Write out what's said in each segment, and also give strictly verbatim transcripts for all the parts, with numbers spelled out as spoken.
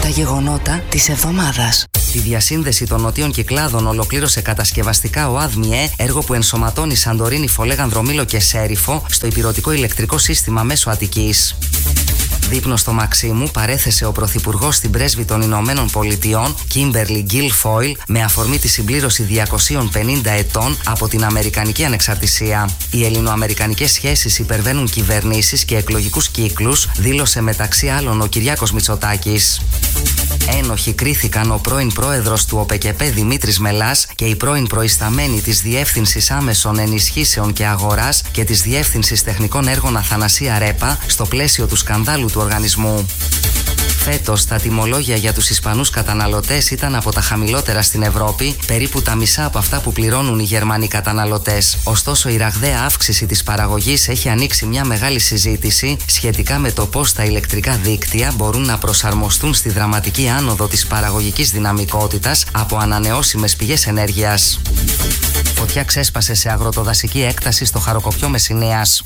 τα γεγονότα της εβδομάδας. Τη διασύνδεση των νοτίων κυκλάδων ολοκλήρωσε κατασκευαστικά ο ΑΔΜΙΕ, έργο που ενσωματώνει Σαντορίνη, Φολέγανδρο, Μήλο και Σέριφο στο υπηρετικό ηλεκτρικό σύστημα μέσω Αττικής. Δείπνο στο Μαξίμου παρέθεσε ο Πρωθυπουργός στην πρέσβη των Ηνωμένων Πολιτειών, Κίμπερλι Γκίλφόιλ, με αφορμή τη συμπλήρωση διακοσίων πενήντα ετών από την Αμερικανική ανεξαρτησία. Οι ελληνοαμερικανικές σχέσεις υπερβαίνουν κυβερνήσεις και εκλογικούς κύκλους, δήλωσε μεταξύ άλλων ο Κυριάκος Μητσοτάκης. Ένοχοι κρίθηκαν ο πρώην πρόεδρος του ΟΠΕΚΕΠΕ Δημήτρης Μελάς και η πρώην προϊσταμένη της Διεύθυνσης Άμεσων Ενισχύσεων και Αγοράς και της Διεύθυνσης Τεχνικών Έργων Αθανασία Ρέπα στο πλαίσιο του σκανδάλου του οργανισμού. Φέτος τα τιμολόγια για τους Ισπανούς καταναλωτές ήταν από τα χαμηλότερα στην Ευρώπη, περίπου τα μισά από αυτά που πληρώνουν οι Γερμανοί καταναλωτές. Ωστόσο, η ραγδαία αύξηση της παραγωγής έχει ανοίξει μια μεγάλη συζήτηση σχετικά με το πώς τα ηλεκτρικά δίκτυα μπορούν να προσαρμοστούν στη δραματική άνοδο της παραγωγικής δυναμικότητας από ανανεώσιμες πηγές ενέργειας. Φωτιά ξέσπασε σε αγροτοδασική έκταση στο Χαροκοπιό Μεσσηνίας.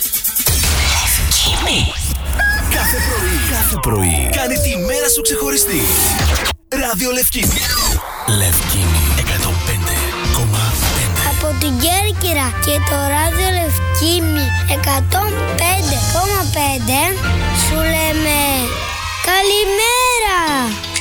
Κάθε πρωί, κάθε πρωί, κάνε τη μέρα σου ξεχωριστή. Ράδιο Λευκίνη. Λευκίνη εκατό πέντε κόμμα πέντε. Από την Κέρκυρα και το Ράδιο Λευκίνη εκατό πέντε κόμμα πέντε σου λέμε καλημέρα.